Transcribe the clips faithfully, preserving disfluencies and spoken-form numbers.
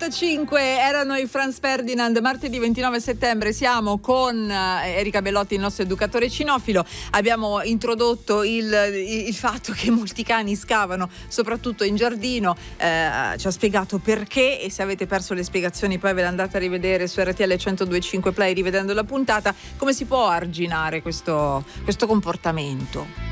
quarantacinque erano i Franz Ferdinand. Martedì ventinove settembre siamo con Erika Bellotti, il nostro educatore cinofilo. Abbiamo introdotto il, il fatto che molti cani scavano soprattutto in giardino, eh, ci ha spiegato perché, e se avete perso le spiegazioni poi ve le andate a rivedere su R T L centodue e cinque Play rivedendo la puntata. Come si può arginare questo, questo comportamento?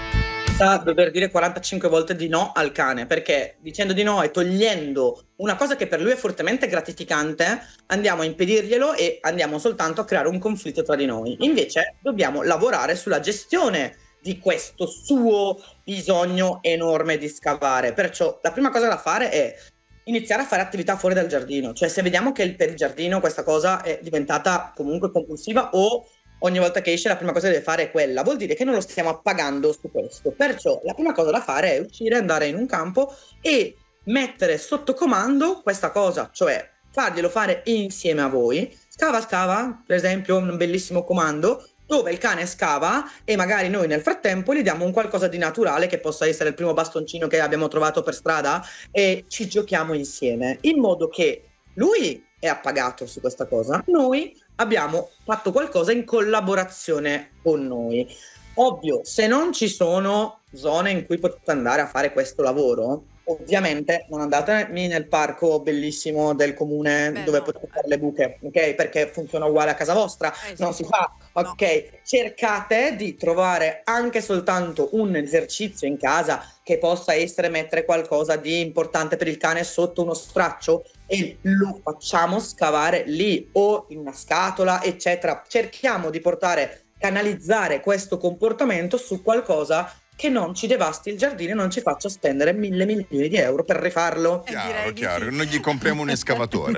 Dover dire quarantacinque volte di no al cane, perché dicendo di no e togliendo una cosa che per lui è fortemente gratificante, andiamo a impedirglielo e andiamo soltanto a creare un conflitto tra di noi. Invece dobbiamo lavorare sulla gestione di questo suo bisogno enorme di scavare. Perciò la prima cosa da fare è iniziare a fare attività fuori dal giardino. Cioè, se vediamo che per il giardino questa cosa è diventata comunque compulsiva o ogni volta che esce la prima cosa che deve fare è quella, vuol dire che non lo stiamo appagando su questo. Perciò la prima cosa da fare è uscire, andare in un campo e mettere sotto comando questa cosa, cioè farglielo fare insieme a voi. Scava, scava, per esempio, un bellissimo comando dove il cane scava e magari noi nel frattempo gli diamo un qualcosa di naturale, che possa essere il primo bastoncino che abbiamo trovato per strada, e ci giochiamo insieme, in modo che lui è appagato su questa cosa, noi abbiamo fatto qualcosa in collaborazione con noi. Ovvio, se non ci sono zone in cui potete andare a fare questo lavoro, ovviamente non andate nel parco bellissimo del comune. Beh, dove no. potete fare le buche, ok? Perché funziona uguale a casa vostra, eh, non sì. si fa, ok? No. Cercate di trovare anche soltanto un esercizio in casa che possa essere mettere qualcosa di importante per il cane sotto uno straccio e lo facciamo scavare lì o in una scatola, eccetera. Cerchiamo di portare, canalizzare questo comportamento su qualcosa che non ci devasti il giardino e non ci faccia spendere mille milioni di euro per rifarlo. Chiaro, chiaro. Sì. Noi gli compriamo un escavatore.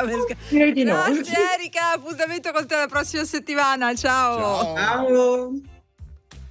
Direi di no. Grazie Erika, appuntamento con te la prossima settimana. Ciao. Ciao. Ciao.